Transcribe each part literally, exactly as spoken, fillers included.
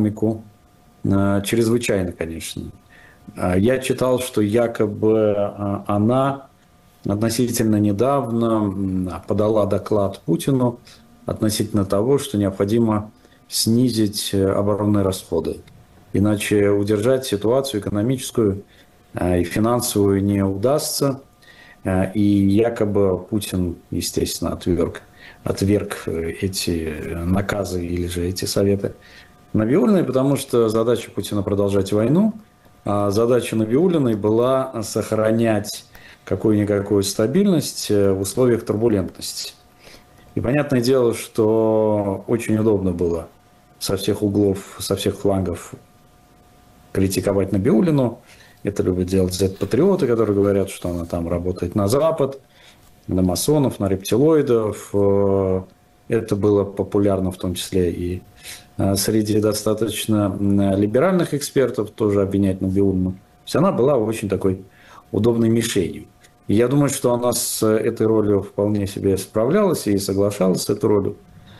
экономику. Чрезвычайно, конечно. Я читал, что якобы она относительно недавно подала доклад Путину относительно того, что необходимо снизить оборонные расходы. Иначе удержать ситуацию экономическую и финансовую не удастся. И якобы Путин, естественно, отверг, отверг эти наказы или же эти советы Набиуллиной, потому что задача Путина продолжать войну, а задача Набиуллиной была сохранять какую-никакую стабильность в условиях турбулентности. И понятное дело, что очень удобно было со всех углов, со всех флангов критиковать Набиуллину. Это любят делать зет-патриоты, которые говорят, что она там работает на Запад, на масонов, на рептилоидов. Это было популярно в том числе и среди достаточно либеральных экспертов, тоже обвинять Набиуллину. То есть она была очень такой удобной мишенью. И я думаю, что она с этой ролью вполне себе справлялась и соглашалась с этой ролью.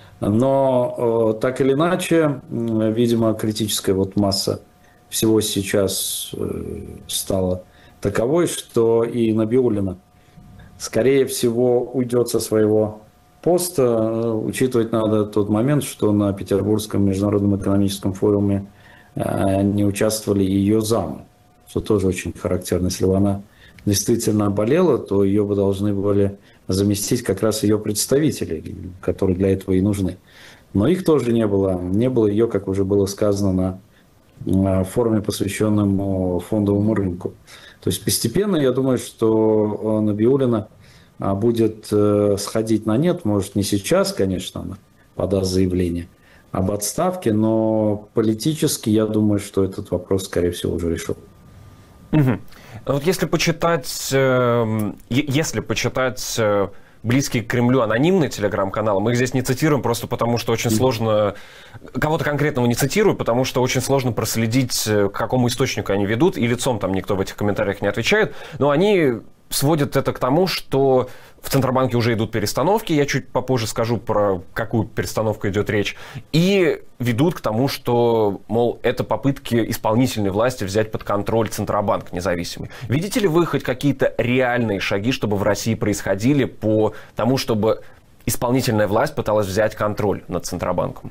Но так или иначе, видимо, критическая вот масса всего сейчас стала таковой, что и Набиуллина, скорее всего, уйдет со своего поста. Учитывать надо тот момент, что на Петербургском международном экономическом форуме не участвовали ее замы, что тоже очень характерно. Если бы она действительно болела, то ее бы должны были заместить как раз ее представители, которые для этого и нужны. Но их тоже не было. Не было ее, как уже было сказано, на форуме, посвященном фондовому рынку. То есть постепенно, я думаю, что Набиуллина будет сходить на нет. Может, не сейчас, конечно, она подаст заявление об отставке, но политически, я думаю, что этот вопрос, скорее всего, уже решен. Угу. Вот если почитать, если почитать близкие к Кремлю анонимные телеграм-каналы, мы их здесь не цитируем просто потому, что очень сложно, кого-то конкретного не цитирую, потому что очень сложно проследить, к какому источнику они ведут, и лицом там никто в этих комментариях не отвечает, но они сводят это к тому, что в Центробанке уже идут перестановки, я чуть попозже скажу, про какую перестановку идет речь, и ведут к тому, что, мол, это попытки исполнительной власти взять под контроль Центробанк независимый. Видите ли вы хоть какие-то реальные шаги, чтобы в России происходили по тому, чтобы исполнительная власть пыталась взять контроль над Центробанком?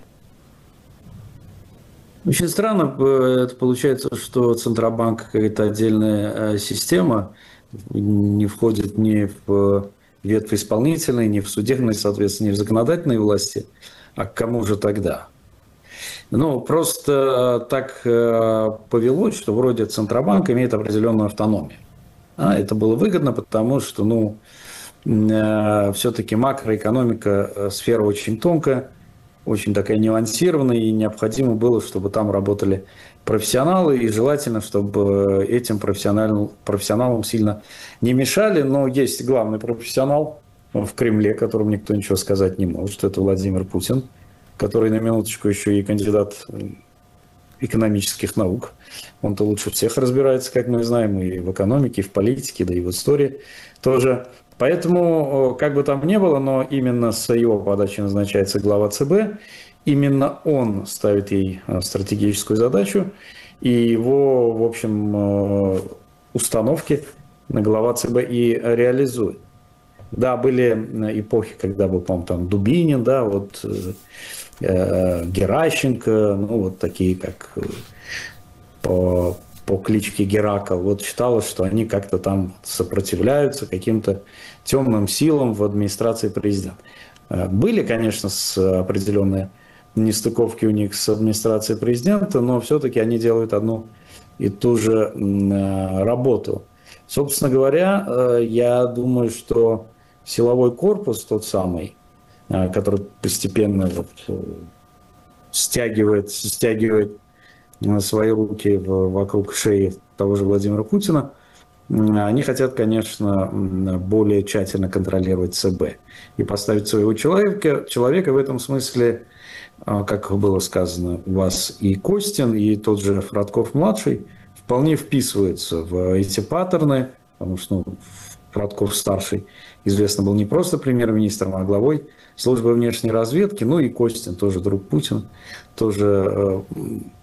Очень странно это получается, что Центробанк какая-то отдельная система, не входит ни в ветвь исполнительной, ни в судебной, соответственно, ни в законодательной власти. А к кому же тогда? Ну, просто так повелось, что вроде Центробанк имеет определенную автономию. А это было выгодно, потому что, ну, все-таки макроэкономика сфера очень тонкая, очень такая нюансированная, и необходимо было, чтобы там работали профессионалы, и желательно, чтобы этим профессионалам, профессионалам сильно не мешали. Но есть главный профессионал в Кремле, которому никто ничего сказать не может, это Владимир Путин, который на минуточку еще и кандидат экономических наук. Он-то лучше всех разбирается, как мы знаем, и в экономике, и в политике, да и в истории тоже. Поэтому, как бы там ни было, но именно с его подачи назначается глава ЦБ. Именно он ставит ей стратегическую задачу. И его, в общем, установки на глава ЦБ и реализует. Да, были эпохи, когда был, по-моему, там Дубинин, да, вот э, Геращенко, ну, вот такие, как по... по кличке Геракл, вот считалось, что они как-то там сопротивляются каким-то темным силам в администрации президента. Были, конечно, с определенные нестыковки у них с администрацией президента, но все-таки они делают одну и ту же работу. Собственно говоря, я думаю, что силовой корпус, тот самый, который постепенно вот стягивает, стягивает свои руки вокруг шеи того же Владимира Путина, они хотят, конечно, более тщательно контролировать ЦБ и поставить своего человека. Человека в этом смысле, как было сказано у вас, и Костин, и тот же Фродков-младший вполне вписываются в эти паттерны, потому что ну, Фродков-старший, известно, был не просто премьер-министром, а главой службы внешней разведки, ну и Костин, тоже друг Путина, тоже